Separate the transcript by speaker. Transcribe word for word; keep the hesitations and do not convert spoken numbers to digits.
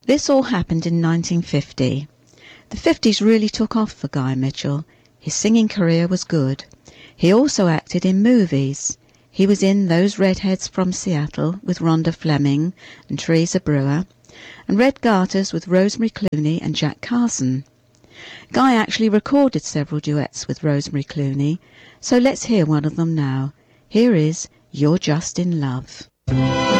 Speaker 1: This all happened in nineteen fifty. The fifties really took off for Guy Mitchell. His singing career was good. He also acted in movies. He was in Those Redheads from Seattle with Rhonda Fleming and Teresa Brewer, and Red Garters with Rosemary Clooney and Jack Carson. Guy actually recorded several duets with Rosemary Clooney, so let's hear one of them now. Here is You're Just in Love.